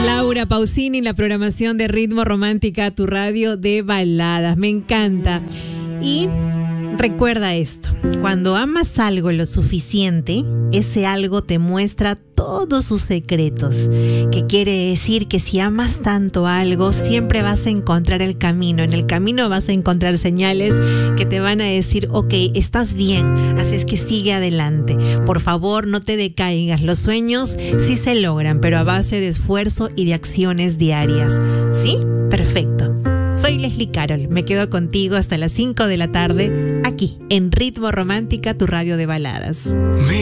Laura Pausini, la programación de Ritmo Romántica, tu radio de baladas. Me encanta. Y recuerda esto: cuando amas algo lo suficiente, ese algo te muestra todos sus secretos. Que quiere decir que si amas tanto algo, siempre vas a encontrar el camino. En el camino vas a encontrar señales que te van a decir: ok, estás bien, así es que sigue adelante. Por favor, no te decaigas. Los sueños sí se logran, pero a base de esfuerzo y de acciones diarias. ¿Sí? Perfecto. Soy Leslie Carol. Me quedo contigo hasta las 5 de la tarde, aquí en Ritmo Romántica, tu radio de baladas.